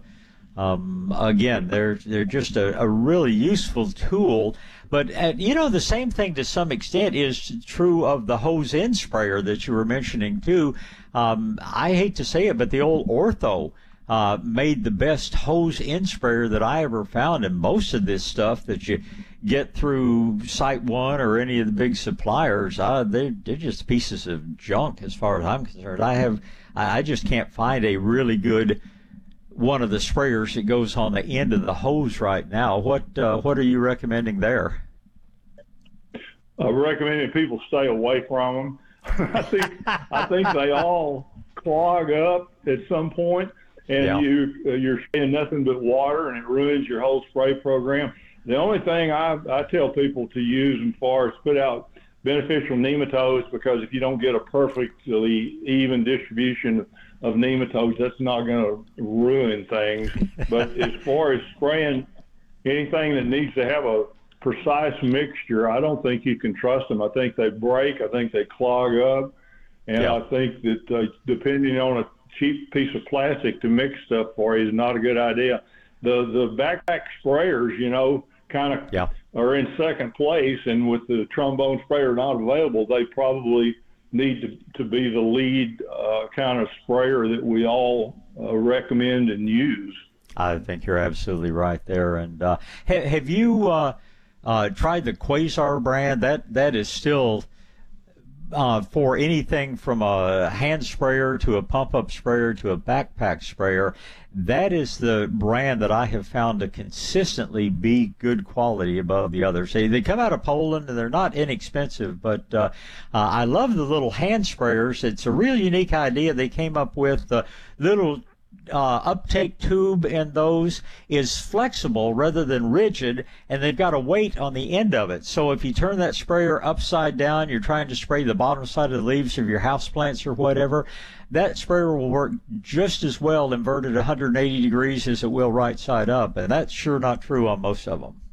Um, again, they're they're just a, a really useful tool. But, uh, you know, the same thing to some extent is true of the hose end sprayer that you were mentioning, too. Um, I hate to say it, but the old Ortho uh, made the best hose end sprayer that I ever found. And most of this stuff that you get through Site One or any of the big suppliers, uh, they're, they're just pieces of junk as far as I'm concerned. I have I just can't find a really good one of the sprayers that goes on the end of the hose right now. What uh, what are you recommending there? I'm recommending people stay away from them. I think I think they all clog up at some point, and yeah. you uh, you're spraying nothing but water, and it ruins your whole spray program. The only thing I I tell people to use as far as put out beneficial nematodes, because if you don't get a perfectly even distribution of nematodes, that's not going to ruin things. But as far as spraying anything that needs to have a precise mixture, I don't think you can trust them. I think they break. I think they clog up. And yeah. I think that uh, depending on a cheap piece of plastic to mix stuff for you is not a good idea. The the backpack sprayers, you know, kind of yeah. are in second place, and with the trombone sprayer not available, they probably need to, to be the lead uh, kind of sprayer that we all uh, recommend and use. I think you're absolutely right there. And uh, ha- have you uh, uh, tried the Quasar brand? That that is still uh, for anything from a hand sprayer to a pump-up sprayer to a backpack sprayer. That is the brand that I have found to consistently be good quality above the others. They, they come out of Poland, and they're not inexpensive, but uh, uh, I love the little hand sprayers. It's a real unique idea they came up with. The little uh, uptake tube in those is flexible rather than rigid, and they've got a weight on the end of it. So if you turn that sprayer upside down, you're trying to spray the bottom side of the leaves of your houseplants or whatever, that sprayer will work just as well inverted one hundred eighty degrees as it will right side up, and that's sure not true on most of them.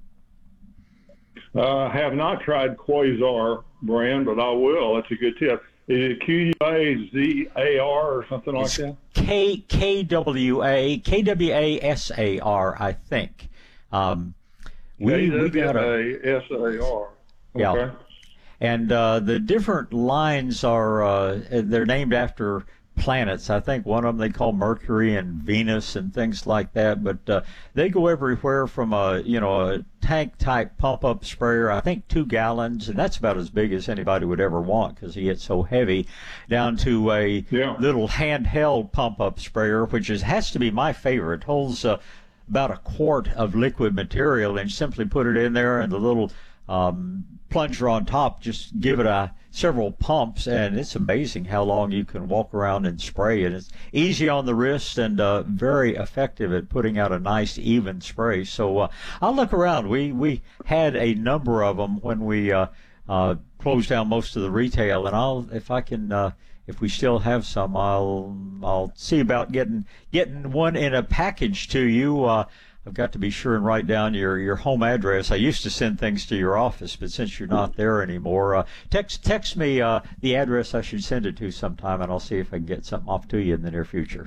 I uh, have not tried Quasar brand, but I will. That's a good tip. Is it Q U A Z A R or something like it's that? K K W A K W A S A R, I think. Um, we we got a S A R. Yeah. Okay. And uh, the different lines are uh, they're named after planets. I think one of them they call Mercury and Venus and things like that. But uh, they go everywhere from a you know a tank type pump up sprayer, I think two gallons, and that's about as big as anybody would ever want because he gets so heavy, down to a yeah. little handheld pump up sprayer, which is has to be my favorite. Holds uh, about a quart of liquid material, and simply put it in there, and the little um, plunger on top, just give it a several pumps, and it's amazing how long you can walk around and spray. And it's easy on the wrist and uh, very effective at putting out a nice even spray. So uh, I'll look around. We we had a number of them when we uh, uh, closed down most of the retail, and I'll if I can. Uh, If we still have some, I'll I'll see about getting getting one in a package to you. Uh, I've got to be sure and write down your, your home address. I used to send things to your office, but since you're not there anymore, uh, text text me uh, the address I should send it to sometime, and I'll see if I can get something off to you in the near future.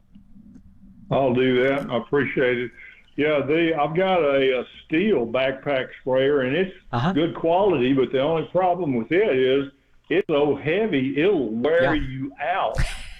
I'll do that. I appreciate it. Yeah, the I've got a, a steel backpack sprayer, and it's uh-huh. good quality, but the only problem with it is it's so heavy, it'll wear yeah. you out.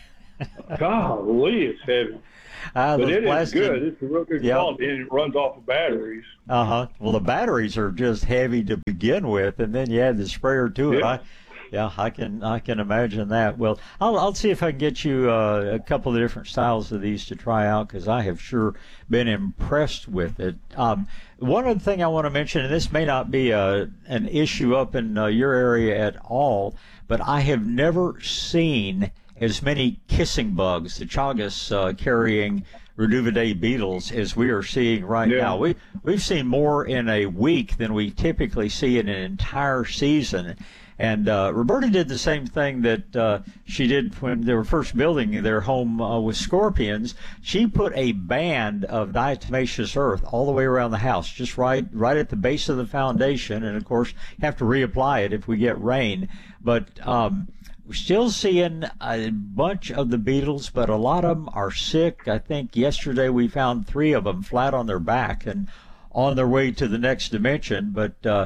Golly, it's heavy. Uh, but it plastic, is good. It's a real good yep. quality, and it runs off of batteries. Uh-huh. Well, the batteries are just heavy to begin with, and then you add the sprayer to it. Yeah. I, yeah, I can I can imagine that. Well, I'll I'll see if I can get you uh, a couple of different styles of these to try out, because I have sure been impressed with it. Um, one other thing I want to mention, and this may not be a, an issue up in uh, your area at all, but I have never seen as many kissing bugs, the Chagas uh, carrying Reduvidae beetles, as we are seeing right yeah. now. We, we've seen more in a week than we typically see in an entire season. And uh, Roberta did the same thing that uh, she did when they were first building their home uh, with scorpions. She put a band of diatomaceous earth all the way around the house, just right right at the base of the foundation. And, of course, you have to reapply it if we get rain. But um, we're still seeing a bunch of the beetles, but a lot of them are sick. I think yesterday we found three of them flat on their back and on their way to the next dimension. But uh,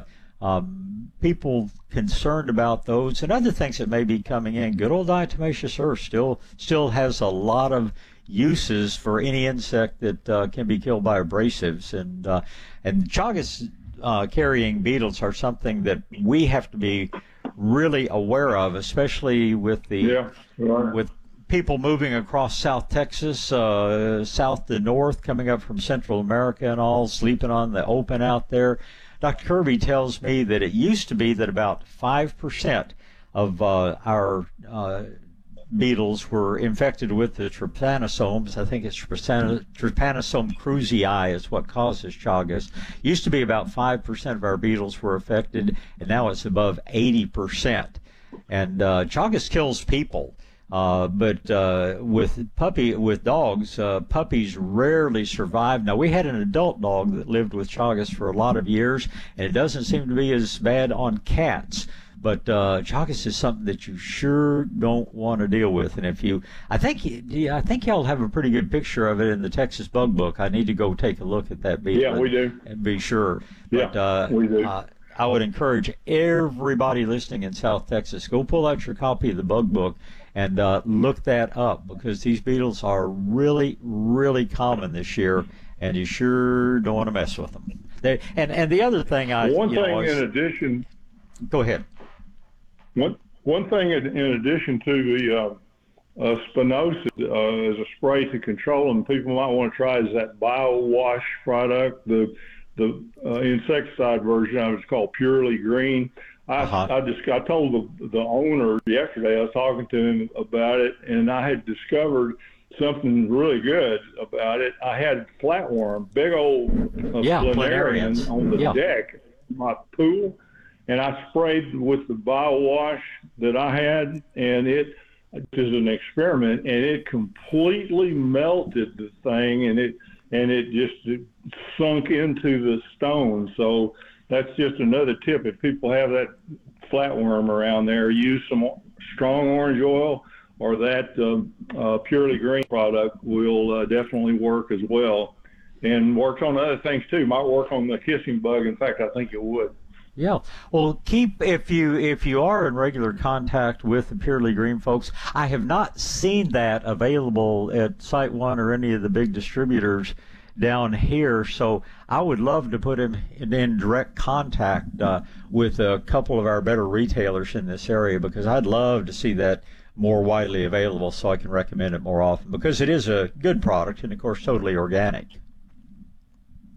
um, people concerned about those and other things that may be coming in. Good old diatomaceous earth still still has a lot of uses for any insect that uh, can be killed by abrasives. And uh, and Chagas uh, carrying beetles are something that we have to be really aware of, especially with the yeah, right. with people moving across South Texas, uh, south to north, coming up from Central America and all, sleeping on the open out there. Doctor Kirby tells me that it used to be that about five percent of uh, our uh, beetles were infected with the trypanosomes. I think it's Trypanosome cruzi is what causes Chagas. Used to be about five percent of our beetles were affected, and now it's above eighty percent. And uh, Chagas kills people. Uh, but uh, with puppy with dogs, uh, puppies rarely survive. Now, we had an adult dog that lived with Chagas for a lot of years, and it doesn't seem to be as bad on cats. But uh, Chagas is something that you sure don't want to deal with. And if you, I think, I think y'all have a pretty good picture of it in the Texas Bug Book. I need to go take a look at that beetle. Yeah, we do. And be sure. Yeah, but, uh, we do. Uh, I would encourage everybody listening in South Texas, go pull out your copy of the Bug Book and uh, look that up, because these beetles are really, really common this year, and you sure don't want to mess with them. They, and and the other thing I one you thing know, is, in addition. Go ahead. One one thing in, in addition to the uh, uh, spinosad uh, as a spray to control them, people might want to try is that BioWash product, the the uh, insecticide version of it's called Purely Green. I, uh-huh. I just I told the, the owner yesterday, I was talking to him about it, and I had discovered something really good about it. I had flatworm, big old uh, yeah, planarians on the yeah. deck of my pool, and I sprayed with the BioWash that I had, and it is an experiment, and it completely melted the thing, and it and it just it sunk into the stone. So that's just another tip. If people have that flatworm around there, use some strong orange oil, or that uh, uh, Purely Green product will uh, definitely work as well, and works on other things too. Might work on the kissing bug. In fact, I think it would. Yeah. Well, keep if you if you are in regular contact with the Purely Green folks. I have not seen that available at Site One or any of the big distributors down here, so I would love to put him in, in direct contact uh, with a couple of our better retailers in this area, because I'd love to see that more widely available so I can recommend it more often, because it is a good product and, of course, totally organic.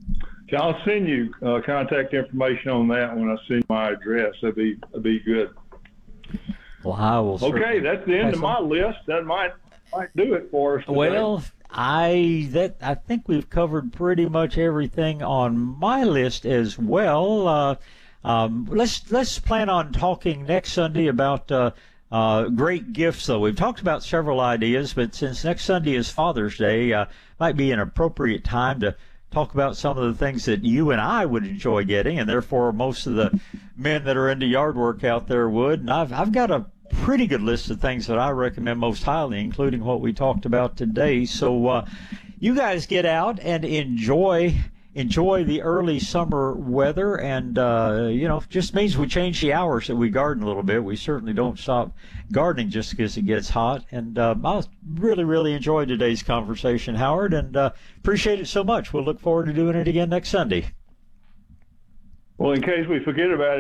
So I'll send you uh, contact information on that when I send my address. That'd be that'd be good. Well, I will. Okay, that's the end of my list. That might might do it for us today. Well, I that I think we've covered pretty much everything on my list as well. Uh, um, let's let's plan on talking next Sunday about uh, uh, great gifts. Though we've talked about several ideas, but since next Sunday is Father's Day, uh, might be an appropriate time to talk about some of the things that you and I would enjoy getting, and therefore most of the men that are into yard work out there would. And I've I've got a pretty good list of things that I recommend most highly, including what we talked about today. So uh, you guys get out and enjoy enjoy the early summer weather, and uh, you know, just means we change the hours that we garden a little bit. We certainly don't stop gardening just because it gets hot. And uh, I really, really enjoyed today's conversation, Howard, and uh, appreciate it so much. We'll look forward to doing it again next Sunday. Well, in case we forget about it,